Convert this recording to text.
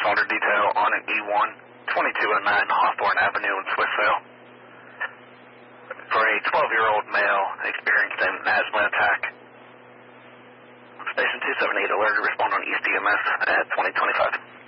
responder detail on an E1, 2209 Hawthorne Avenue in Swissvale. For a 12-year-old male experienced an asthma attack. Station 278 alerted, respond on East EMS at 2025.